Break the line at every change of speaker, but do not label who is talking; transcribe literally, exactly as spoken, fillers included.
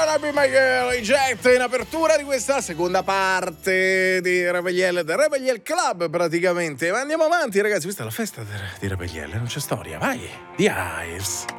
Gonna Be My Girl, i Jet in apertura di questa seconda parte di Rebelliel, del Rebelliel Club praticamente. Ma andiamo avanti ragazzi, questa è la festa di Rebelliel, non c'è storia, vai, The Eyes.